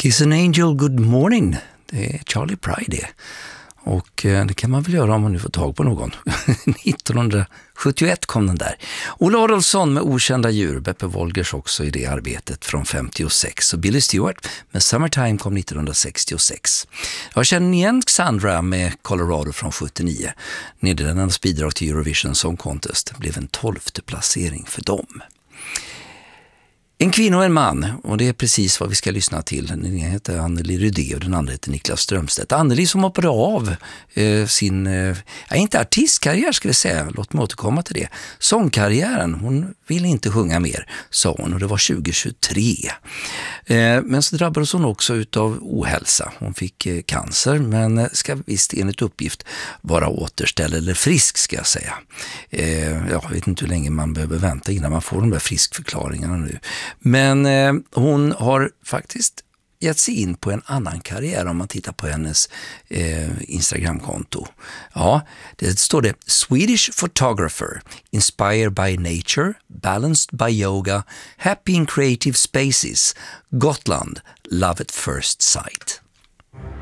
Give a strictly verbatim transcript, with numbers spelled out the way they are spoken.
Kiss an Angel, Good Morning. Det är Charlie Pride det. Och det kan man väl göra om man nu får tag på någon. nittonhundrasjuttioett kom den där. Ola Adolphson med Okända djur. Beppe Wolgers också i det arbetet från femtiosex. Och Billy Stewart med Summertime kom nittonhundrasextiosex. Jag känner igen Xandra med Colorado från sjuttionio. Nederländernas bidrag till Eurovision Song Contest blev en tolfte placering för dem. En kvinna och en man, och det är precis vad vi ska lyssna till. Den ena heter Anneli Rydé och den andra heter Niklas Strömstedt. Anneli som hoppade av eh, sin, eh, inte artistkarriär ska vi säga, låt mig återkomma till det. Sångkarriären, hon ville inte sjunga mer, sa hon, och det var tjugohundratjugotre. Eh, men så drabbades hon också utav ohälsa. Hon fick eh, cancer, men ska visst enligt uppgift vara återställd eller frisk ska jag säga. Eh, jag vet inte hur länge man behöver vänta innan man får de där friskförklaringarna nu. Men eh, hon har faktiskt gett sig in på en annan karriär om man tittar på hennes eh, Instagramkonto. Ja, det står det Swedish photographer, inspired by nature, balanced by yoga, happy in creative spaces, Gotland, love at first sight.